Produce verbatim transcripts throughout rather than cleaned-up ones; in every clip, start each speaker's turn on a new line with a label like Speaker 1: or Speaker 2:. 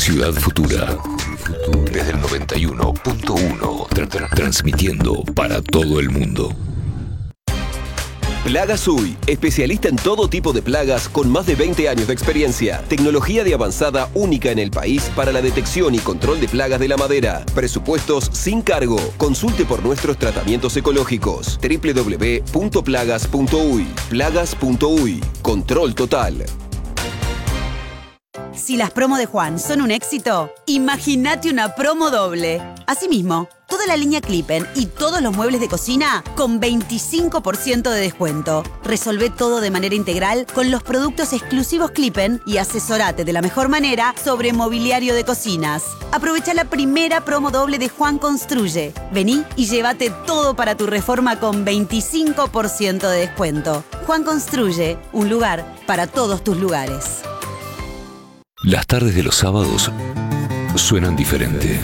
Speaker 1: Ciudad Futura. Desde el noventa y uno punto uno. Tra tra transmitiendo para todo el mundo.
Speaker 2: Plagas U I, especialista en todo tipo de plagas con más de veinte años de experiencia. Tecnología de avanzada única en el país para la detección y control de plagas de la madera. Presupuestos sin cargo. Consulte por nuestros tratamientos ecológicos. doble u doble u doble u punto plagas punto u i. Plagas punto u i. Control total.
Speaker 3: Si las promos de Juan son un éxito, imagínate una promo doble. Asimismo, toda la línea Clippen y todos los muebles de cocina con veinticinco por ciento de descuento. Resolvé todo de manera integral con los productos exclusivos Clippen y asesorate de la mejor manera sobre mobiliario de cocinas. Aprovecha la primera promo doble de Juan Construye. Vení y llévate todo para tu reforma con veinticinco por ciento de descuento. Juan Construye, un lugar para todos tus lugares.
Speaker 1: Las tardes de los sábados suenan diferente.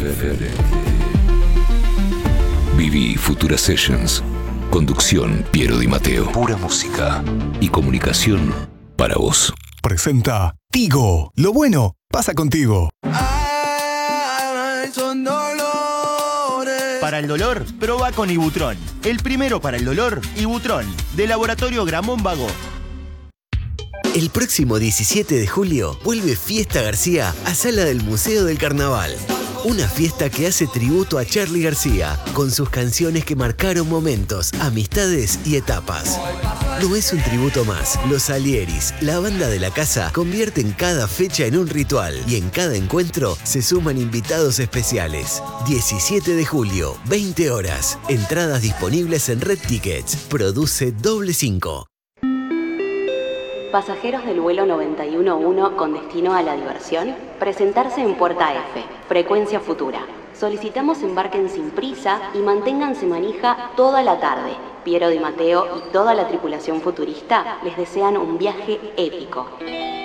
Speaker 1: Viví Futura Sessions. Conducción Piero Di Matteo. Pura música y comunicación para vos.
Speaker 4: Presenta Tigo. Lo bueno pasa contigo.
Speaker 5: Ay, son dolores.
Speaker 6: Para el dolor, proba con Ibutrón. El primero para el dolor, Ibutrón, de Laboratorio Gramón Vago.
Speaker 7: El próximo diecisiete de julio vuelve Fiesta García a Sala del Museo del Carnaval. Una fiesta que hace tributo a Charly García, con sus canciones que marcaron momentos, amistades y etapas. No es un tributo más. Los Salieris, la banda de la casa, convierten cada fecha en un ritual y en cada encuentro se suman invitados especiales. diecisiete de julio, veinte horas. Entradas disponibles en Red Tickets. Produce Doble cinco.
Speaker 8: Pasajeros del vuelo noventa y uno punto uno con destino a la diversión, presentarse en Puerta F, frecuencia futura. Solicitamos embarquen sin prisa y manténganse manija toda la tarde. Piero Di Matteo y toda la tripulación futurista les desean un viaje épico.